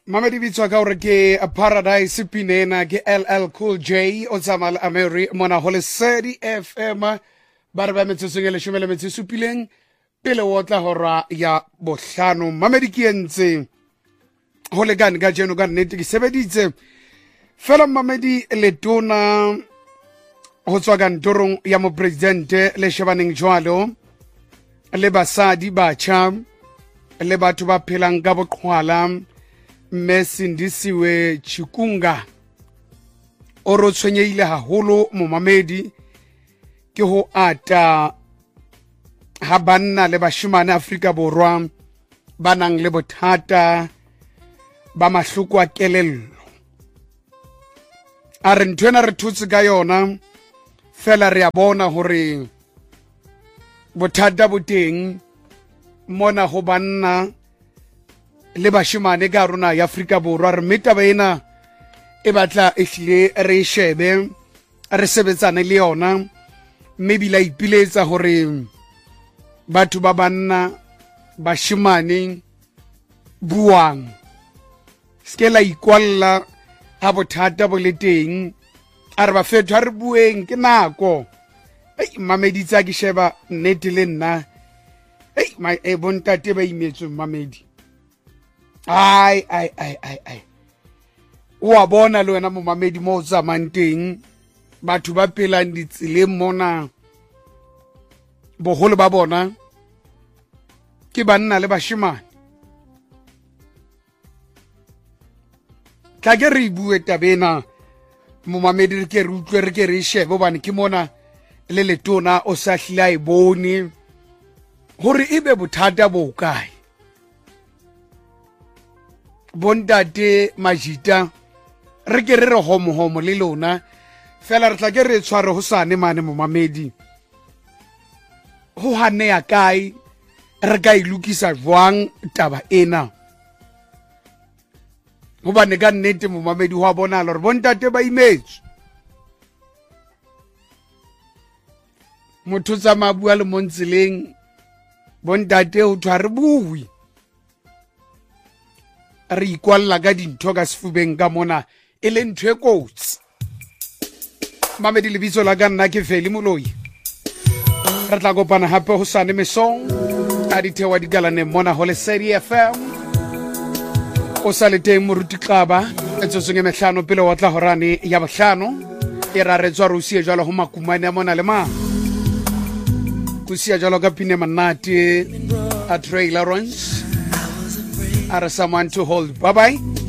Mamedi bitswa ka hore ke Paradise Pinena ke LL Cool J o tsamala Ameri mona ho Lesedi FM ba re ba metsotso e 17 pele o tla hora ya bohlano. Mamedi ke entse ho lekane ka jeno ka nnete ke sebeditse fela Mamedi letona ho tswa kantorong ya mo presidente le shebaneng jwalo le basadi batjha le batho ba phelang ka boqhwala Mesindisiwe Chikunga o ro tshwenyeile haholo momamedi ke ho ata ha banna le bashimane Afrika Borwa ba nang le bothata ba mahloko a kelello a re ntwena re thutse ka yona fela re a bona hore bothata bo teng mona ho banna le bashimane ka rona ya Afrika Borwa re metaba ena e batla ehlile re shebe re sebetsane le yona mme bila ipiletsa hore batho ba banna bashimane buang skela ikwalla ha bothata bo le teng a re ba fetho ha re bueng ke nako mamedi tsa ke sheba nnete le nna my bontate ba imetswe mamedi ai wa bona le wena mo mamedi mo tsamang teng batho ba pelang ditseleng mona boholo ba bona ke banna le bashimane tla ke re bue tabena mo mamedi re ke re utlwe re ke re shebe bobane ke mona le letona o sa hlila e bone hore ebe bothata bo kae bontate Majita re ke re homo le lona fela re tla ke re tshware ho sane mane mo mamedi ho hane ya kae re ka ilukisa jwang taba ena ho bane ka nnete mo mamedi ho bona le re bontate ba imetswe motho tsa mabua le montseleng bontate o thware bui re ikwalla ka dintho ka sefubeng ka mona e le ntho e kotsi mamedi lebitso la ka nna ke Feli Moloi re tla kopana hape ho sane mesong a dithewa di galane mona ho Lesedi FM o sa le teng moruti Qaba etsotsong e mehlano pele wa tla horane ya bohlano e ra re tswa rusia jalo ho makumane a mona le ma kusia jalo ka Pine Manate a Trailer Runs are someone to hold. Bye-bye.